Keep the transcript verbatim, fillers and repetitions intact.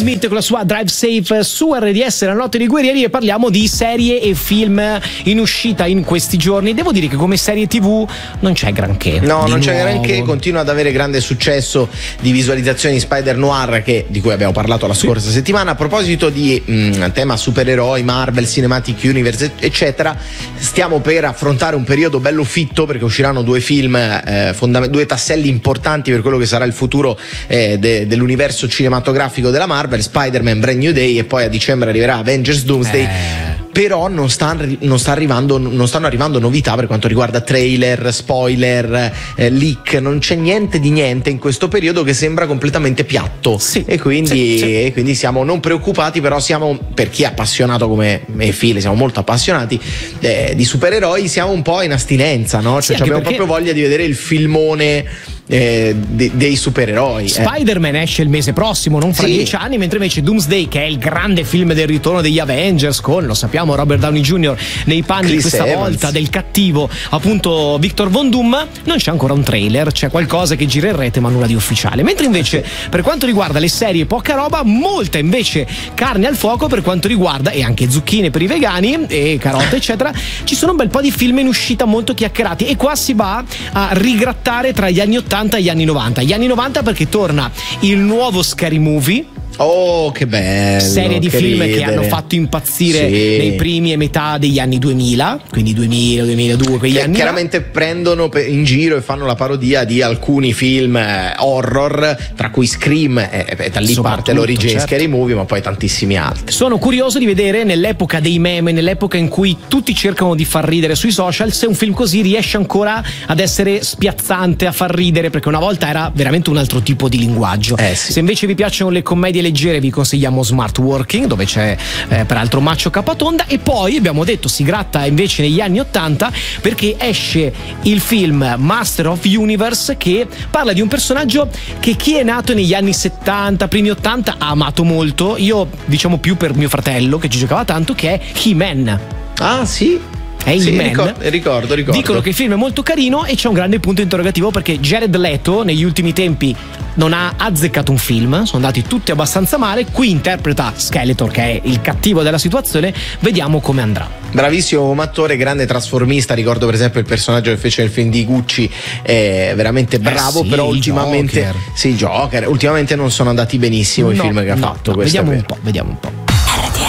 Smith con la sua Drive Safe su R D S, la notte dei guerrieri, e parliamo di serie e film in uscita in questi giorni. Devo dire che come serie tivù non c'è granché. No, non nuovo. c'è granché, continua ad avere grande successo di visualizzazioni Spider Noir, che, di cui abbiamo parlato la scorsa sì. settimana. A proposito di mh, tema supereroi, Marvel, Cinematic Universe, eccetera, stiamo per affrontare un periodo bello fitto, perché usciranno due film, eh, fondament- due tasselli importanti per quello che sarà il futuro eh, de- dell'universo cinematografico della Marvel, Spider-Man Brand New Day, e poi a dicembre arriverà Avengers Doomsday. Eh. Però non, sta, non, sta arrivando, non stanno arrivando novità per quanto riguarda trailer, spoiler, eh, leak. Non c'è niente di niente in questo periodo, che sembra completamente piatto. Sì, e, quindi, sì, sì. e quindi siamo non preoccupati, però siamo, per chi è appassionato come me e File, siamo molto appassionati eh, di supereroi, siamo un po' in astinenza, no? Cioè, sì, abbiamo perché... proprio voglia di vedere il filmone Eh, de- dei supereroi. Spider-Man eh. esce il mese prossimo, non fra sì. dieci anni, mentre invece Doomsday, che è il grande film del ritorno degli Avengers, con, lo sappiamo, Robert Downey junior nei panni Chris questa Evans. volta del cattivo, appunto Victor Von Doom, non c'è ancora un trailer, c'è qualcosa che gira in rete ma nulla di ufficiale. Mentre invece per quanto riguarda le serie, poca roba, molta invece carne al fuoco per quanto riguarda, e anche zucchine per i vegani e carote eccetera. Ci sono un bel po' di film in uscita molto chiacchierati, e qua si va a rigrattare tra gli anni ottanta e gli anni novanta. Gli anni novanta perché torna il nuovo Scary Movie. Oh, che bello! Serie di che film ridere. che hanno fatto impazzire sì. nei primi e metà degli anni duemila, quindi duemila, duemiladue, quegli che anni chiaramente là. Prendono in giro e fanno la parodia di alcuni film horror, tra cui Scream, e da lì parte l'origine certo. Scary Movie, ma poi tantissimi altri. Sono curioso di vedere, nell'epoca dei meme, nell'epoca in cui tutti cercano di far ridere sui social, se un film così riesce ancora ad essere spiazzante, a far ridere, perché una volta era veramente un altro tipo di linguaggio. Eh sì. Se invece vi piacciono le commedie leggere, vi consigliamo Smart Working, dove c'è eh, peraltro Maccio Capatonda. E poi abbiamo detto si gratta invece negli anni ottanta, perché esce il film Master of Universe, che parla di un personaggio che chi è nato negli anni settanta, primi ottanta ha amato molto. Io diciamo più per mio fratello, che ci giocava tanto, che è He-Man. Ah sì? È sì, He-Man. ricordo, ricordo, ricordo. Dicono che il film è molto carino, e c'è un grande punto interrogativo, perché Jared Leto negli ultimi tempi non ha azzeccato un film, sono andati tutti abbastanza male. Qui interpreta Skeletor, che è il cattivo della situazione. Vediamo come andrà. Bravissimo come attore, grande trasformista. Ricordo per esempio il personaggio che fece nel film di Gucci, è veramente bravo. Eh sì, però ultimamente Joker. sì, Joker ultimamente non sono andati benissimo no, i film che ha no, fatto. no, vediamo un po', vediamo un po'.